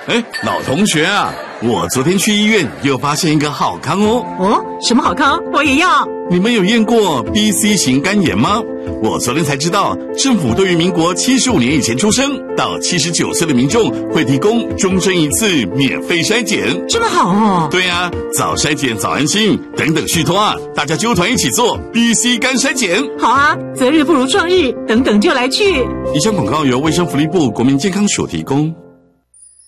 老同学啊，我昨天去医院又发现一个好康哦。 哦，什么好康？我也要。 你们有验过 BC 型肝炎吗？我昨天才知道，政府对于民国75年以前出生到79岁的民众会提供终身一次免费筛检。 这么好哦。 对啊，早筛检早安心，等等续托啊，大家揪团一起做 BC 肝筛检。 好啊，择日不如撞日，等等就来去。 以上广告由卫生福利部国民健康署提供。